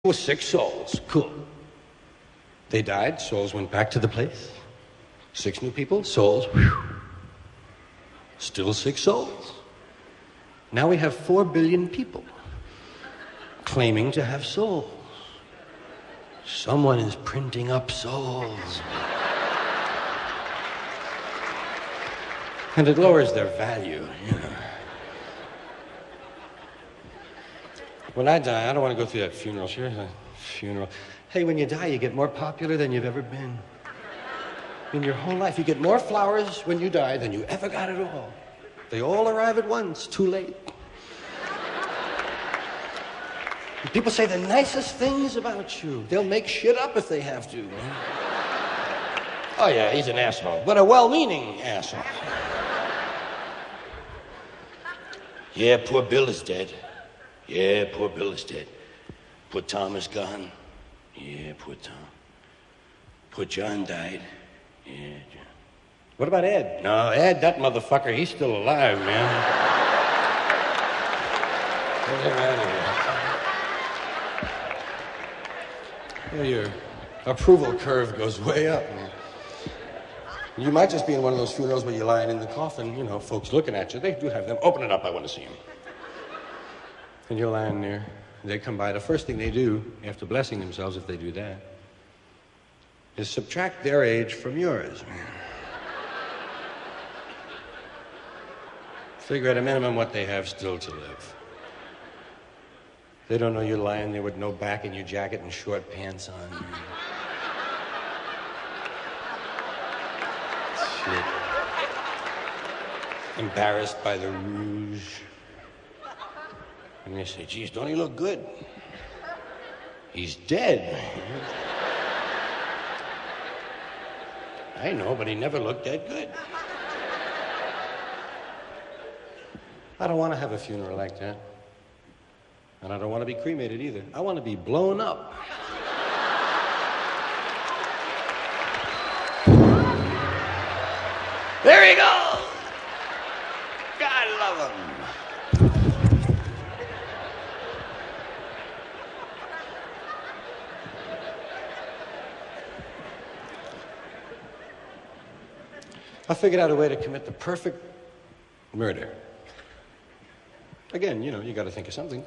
With 6 souls. Cool. They died, souls went back to the place. 6 new people, souls. Whew. Still 6 souls. Now we have 4 billion people claiming to have souls. Someone is printing up souls. And it lowers their value, you know. When I die, I don't want to go through that funeral. Sure, a funeral. Hey, when you die, you get more popular than you've ever been. In your whole life, you get more flowers when you die than you ever got at all. They all arrive at once, too late. And people say the nicest things about you. They'll make shit up if they have to. Oh, yeah, he's an asshole, but a well-meaning asshole. Yeah, poor Bill is dead. Yeah, poor Bill is dead. Poor Tom is gone. Yeah, poor Tom. Poor John died. Yeah, John. What about Ed? No, Ed, that motherfucker, he's still alive, man. Get him out of here. Yeah, your approval curve goes way up, man. You might just be in one of those funerals where you're lying in the coffin, you know, folks looking at you. They do have them. Open it up, I want to see him. And you're lying there. They come by. The first thing they do, after blessing themselves, if they do that, is subtract their age from yours. Figure at a minimum what they have still to live. They don't know you're lying there with no back in your jacket and short pants on. Shit. Embarrassed by the rouge. And they say, geez, don't he look good? He's dead. I know, but he never looked that good. I don't want to have a funeral like that. And I don't want to be cremated either. I want to be blown up. There he goes! God love him. I figured out a way to commit the perfect murder. Again, you know, you got to think of something.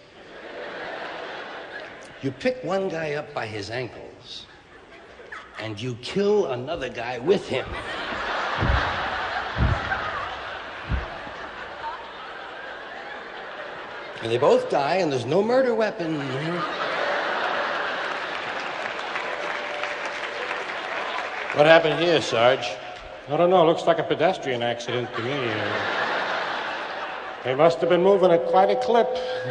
You pick one guy up by his ankles, and you kill another guy with him. And they both die, and there's no murder weapon. What happened here, Sarge? I don't know. Looks like a pedestrian accident to me. They must have been moving at quite a clip.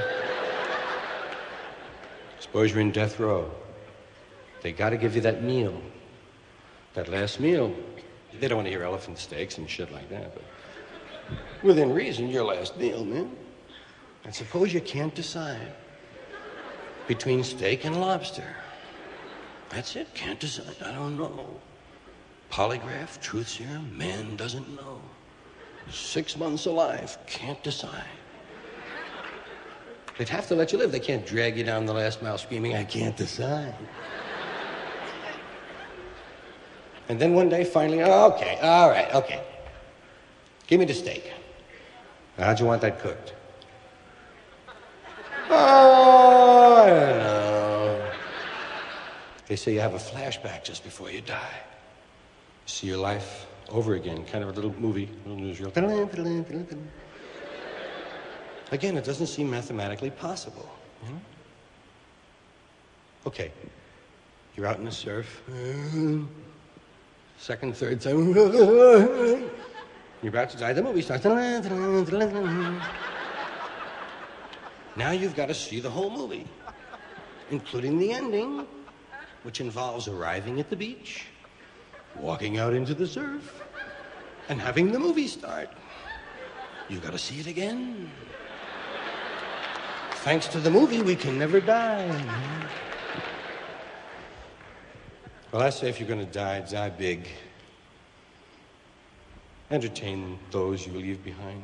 Suppose you're in death row. They got to give you that meal. That last meal. They don't want to hear elephant steaks and shit like that, but within reason, your last meal, man. And suppose you can't decide between steak and lobster. That's it. Can't decide. I don't know. Polygraph, truth serum, man doesn't know. 6 months alive, can't decide. They'd have to let you live. They can't drag you down the last mile screaming, I can't decide. And then one day, finally, oh, okay, all right, okay. Give me the steak. How'd you want that cooked? Oh, I don't know. They say you have a flashback just before you die. See your life over again, kind of a little movie, a little newsreel. Again, it doesn't seem mathematically possible. You know? Okay, you're out in the surf. Second, third time. You're about to die. The movie starts. Now you've got to see the whole movie, including the ending, which involves arriving at the beach, walking out into the surf, and having the movie start. You've got to see it again. Thanks to the movie, we can never die. Well, I say if you're going to die, die big. Entertain those you leave behind.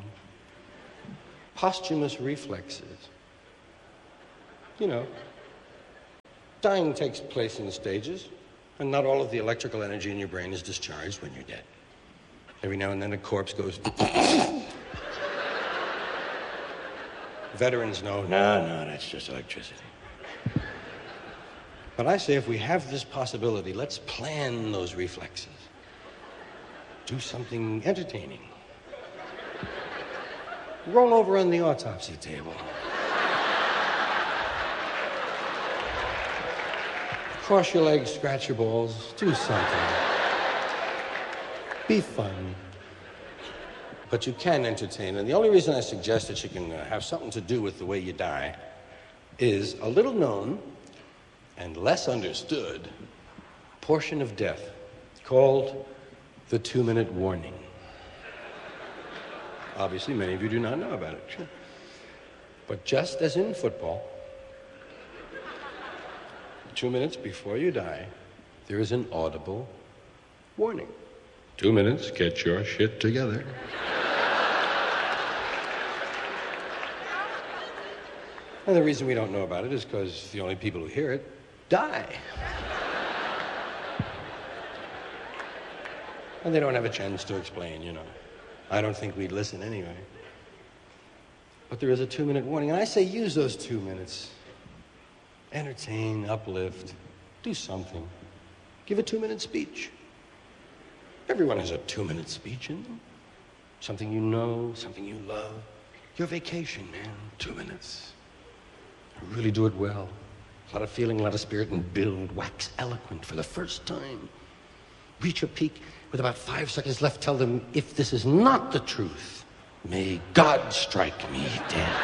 Posthumous reflexes. You know, Dying takes place in stages, and not all of the electrical energy in your brain is discharged when you're dead. Every now and then a corpse goes... Veterans know, no, that's just electricity. But I say if we have this possibility, let's plan those reflexes. Do something entertaining. Roll over on the autopsy table. Cross your legs, scratch your balls, do something. Be fun. But you can entertain, and the only reason I suggest that you can have something to do with the way you die is a little known and less understood portion of death called the 2-minute warning. Obviously, many of you do not know about it. But just as in football, 2 minutes before you die, there is an audible warning. 2 minutes, get your shit together. And the reason we don't know about it is because the only people who hear it die. And they don't have a chance to explain, you know. I don't think we'd listen anyway. But there is a 2-minute warning, and I say use those 2 minutes. Entertain, uplift, do something. Give a 2-minute speech. Everyone has a 2-minute speech in them. Something you know, something you love. Your vacation, man, 2 minutes. Really do it well. A lot of feeling, a lot of spirit, and build, wax eloquent for the first time. Reach a peak with about 5 seconds left. Tell them, if this is not the truth, may God strike me dead.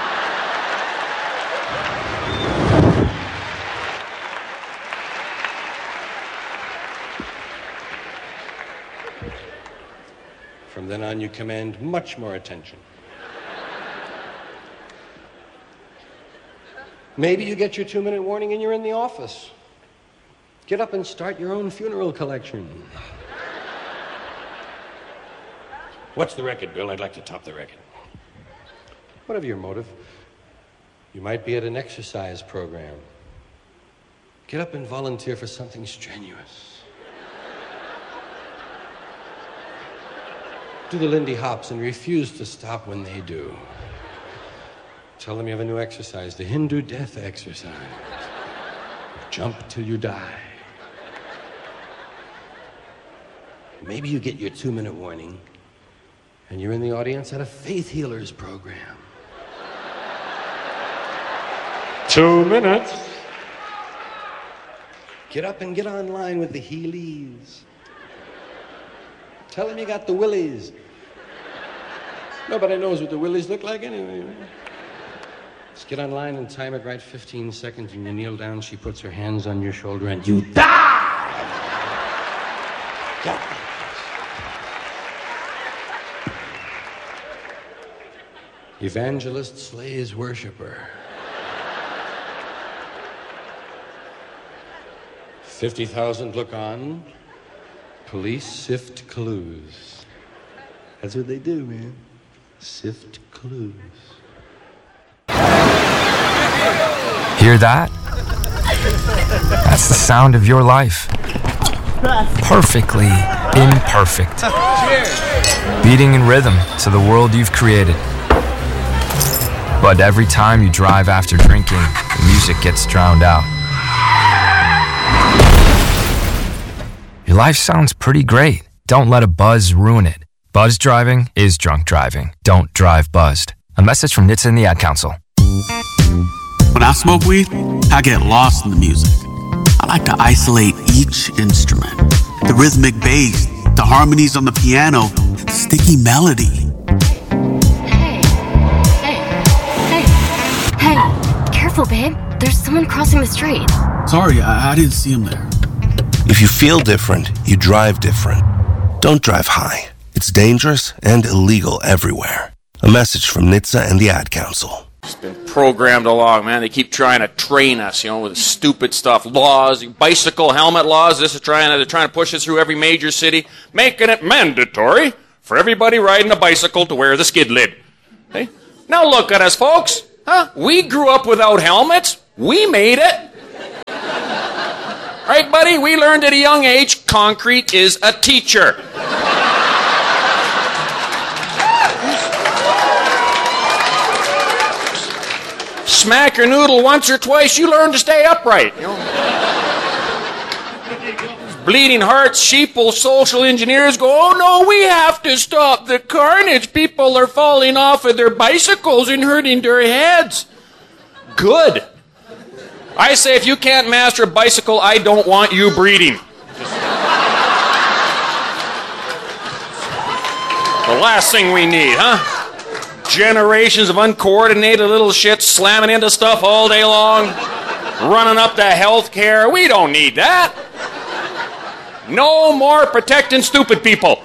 From then on, you command much more attention. Maybe you get your 2-minute warning and you're in the office. Get up and start your own funeral collection. What's the record, Bill? I'd like to top the record. Whatever your motive, you might be at an exercise program. Get up and volunteer for something strenuous. Do the Lindy Hops and refuse to stop when they do. Tell them you have a new exercise, the Hindu death exercise. Jump till you die. Maybe you get your 2-minute warning and you're in the audience at a faith healers program. 2 minutes. Get up and get online with the Heelys. Tell them you got the willies. Nobody knows what the willies look like anyway. Just get online and time it right 15 seconds, and you kneel down, she puts her hands on your shoulder, and you die! Yeah. Evangelist slays worshiper. 50,000 look on. Police sift clues. That's what they do, man. Sift clues. Hear that? That's the sound of your life. Perfectly imperfect. Beating in rhythm to the world you've created. But every time you drive after drinking, the music gets drowned out. Your life sounds pretty great. Don't let a buzz ruin it. Buzz driving is drunk driving. Don't drive buzzed. A message from NHTSA and the Ad Council. When I smoke weed, I get lost in the music. I like to isolate each instrument. The rhythmic bass, the harmonies on the piano, the sticky melody. Hey, careful, babe. There's someone crossing the street. Sorry, I didn't see him there. If you feel different, you drive different. Don't drive high. It's dangerous and illegal everywhere. A message from NHTSA and the Ad Council. It's been programmed along, man. They keep trying to train us, with stupid stuff. Laws, bicycle helmet laws. They're trying to push it through every major city, making it mandatory for everybody riding a bicycle to wear the skid lid. Hey? Now look at us, folks. Huh? We grew up without helmets. We made it. Right, buddy? We learned at a young age, concrete is a teacher. Smack your noodle once or twice, you learn to stay upright. Bleeding hearts, sheeple social engineers go, oh no, we have to stop the carnage. People are falling off of their bicycles and hurting their heads. Good. I say if you can't master a bicycle, I don't want you breeding. The last thing we need, huh? Generations of uncoordinated little shit slamming into stuff all day long, running up to health care. We don't need that. No more protecting stupid people.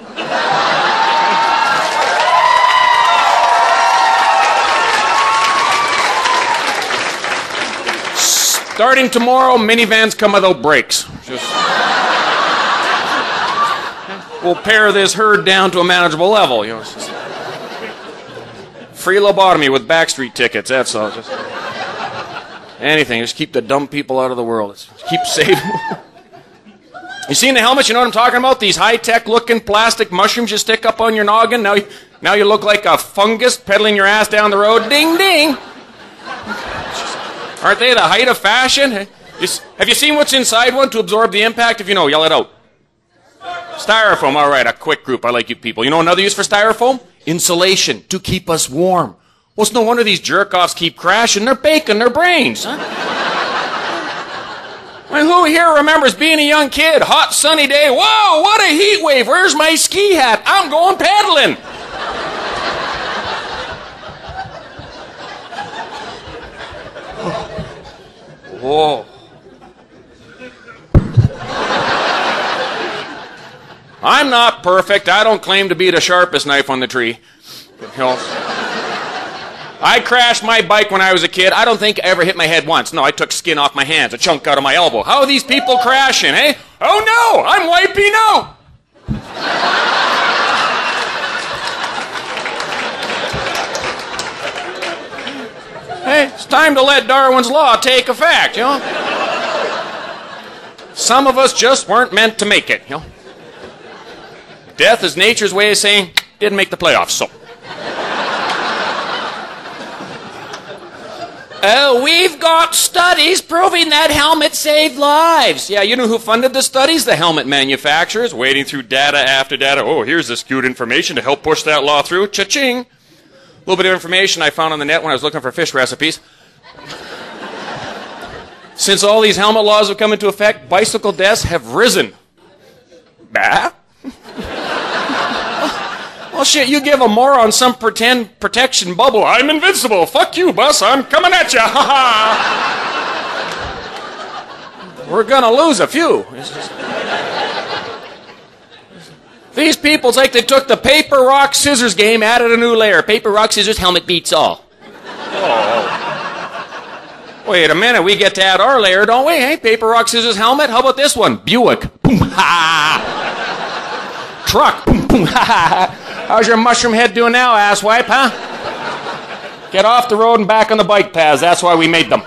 Starting tomorrow, minivans come without brakes. We'll pare this herd down to a manageable level. It's just free lobotomy with Backstreet tickets. That's all. Just anything. Just keep the dumb people out of the world. Just keep saving. You seen the helmets? You know what I'm talking about? These high-tech looking plastic mushrooms you stick up on your noggin. Now you look like a fungus pedaling your ass down the road. Ding, ding. Aren't they the height of fashion? Have you seen what's inside one to absorb the impact? If you know, yell it out. Styrofoam. All right, a quick group. I like you people. You know another use for styrofoam? Insulation. To keep us warm. Well, it's no wonder these jerk-offs keep crashing. They're baking their brains. Huh? I mean, who here remembers being a young kid? Hot, sunny day. Whoa, what a heat wave. Where's my ski hat? I'm going pedaling. Whoa. I'm not perfect. I don't claim to be the sharpest knife on the tree. I crashed my bike when I was a kid. I don't think I ever hit my head once. No, I took skin off my hands, a chunk out of my elbow. How are these people crashing, eh? Oh no, I'm wiping out. Hey, it's time to let Darwin's law take effect, Some of us just weren't meant to make it, Death is nature's way of saying, didn't make the playoffs, so. Oh, we've got studies proving that helmets save lives. Yeah, you know who funded the studies? The helmet manufacturers, wading through data after data. Oh, here's this skewed information to help push that law through. Cha-ching. A little bit of information I found on the net when I was looking for fish recipes. Since all these helmet laws have come into effect, bicycle deaths have risen. Bah? Well, shit, you give a moron some pretend protection bubble. I'm invincible. Fuck you, bus. I'm coming at you. Ha ha. We're going to lose a few. These people, it's like they took the paper, rock, scissors game, added a new layer. Paper, rock, scissors, helmet beats all. Oh. Wait a minute. We get to add our layer, don't we? Hey, paper, rock, scissors, helmet. How about this one? Buick. Boom, ha. Truck. Boom, boom, ha. How's your mushroom head doing now, asswipe, huh? Get off the road and back on the bike paths. That's why we made them.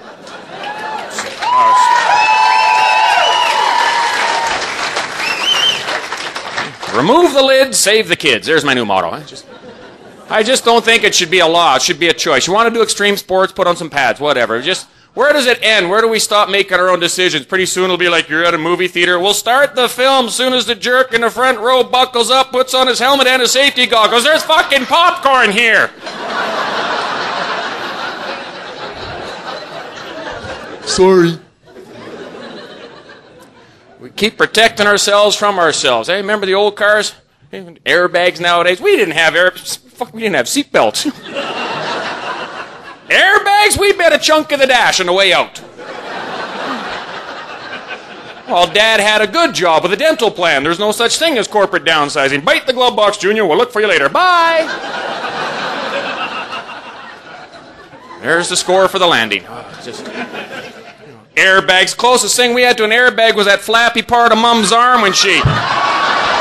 Remove the lid, save the kids. There's my new motto. I just don't think it should be a law. It should be a choice. You want to do extreme sports, put on some pads, whatever. Where does it end? Where do we stop making our own decisions? Pretty soon it'll be like you're at a movie theater. We'll start the film as soon as the jerk in the front row buckles up, puts on his helmet and his safety goggles. There's fucking popcorn here. Sorry. We keep protecting ourselves from ourselves. Hey, remember the old cars? Airbags nowadays. We didn't have seatbelts. Airbags, we bet a chunk of the dash on the way out. Well, Dad had a good job with a dental plan. There's no such thing as corporate downsizing. Bite the glove box, Junior. We'll look for you later. Bye! There's the score for the landing. Airbags. Closest thing we had to an airbag was that flappy part of Mom's arm when she...